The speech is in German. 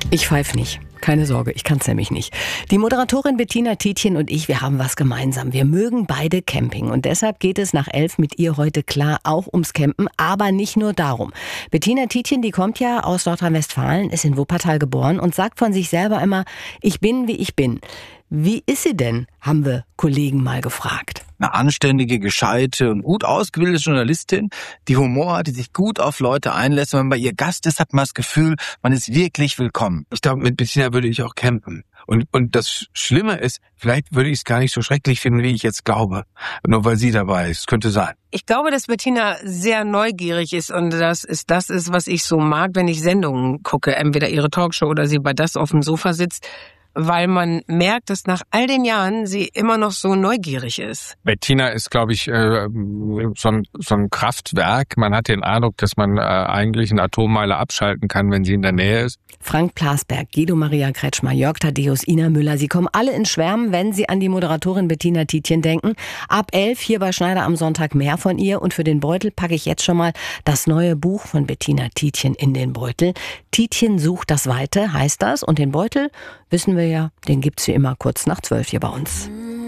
Ich pfeife nicht. Keine Sorge, ich kann's nämlich nicht. Die Moderatorin Bettina Tietjen und ich, wir haben was gemeinsam. Wir mögen beide Camping und deshalb geht es nach 11 mit ihr heute klar auch ums Campen, aber nicht nur darum. Bettina Tietjen, die kommt ja aus Nordrhein-Westfalen, ist in Wuppertal geboren und sagt von sich selber immer, ich bin, wie ich bin. Wie ist sie denn, haben wir Kollegen mal gefragt. Eine anständige, gescheite und gut ausgebildete Journalistin, die Humor hat, die sich gut auf Leute einlässt. Wenn man bei ihr Gast ist, hat man das Gefühl, man ist wirklich willkommen. Ich glaube, mit Bettina würde ich auch campen. Und das Schlimme ist, vielleicht würde ich es gar nicht so schrecklich finden, wie ich jetzt glaube. Nur weil sie dabei ist. Könnte sein. Ich glaube, dass Bettina sehr neugierig ist und das ist, was ich so mag, wenn ich Sendungen gucke. Entweder ihre Talkshow oder sie bei Das auf dem Sofa sitzt. Weil man merkt, dass nach all den Jahren sie immer noch so neugierig ist. Bettina ist, glaube ich, so ein Kraftwerk. Man hat den Eindruck, dass man eigentlich eine Atommeile abschalten kann, wenn sie in der Nähe ist. Frank Plasberg, Guido Maria Kretschmer, Jörg Thaddeus, Ina Müller, sie kommen alle in Schwärmen, wenn sie an die Moderatorin Bettina Tietjen denken. Ab 11 hier bei Schneider am Sonntag mehr von ihr und für den Beutel packe ich jetzt schon mal das neue Buch von Bettina Tietjen in den Beutel. Tietjen sucht das Weite, heißt das, und den Beutel, wissen wir ja, den gibt's wie immer kurz nach 12 hier bei uns.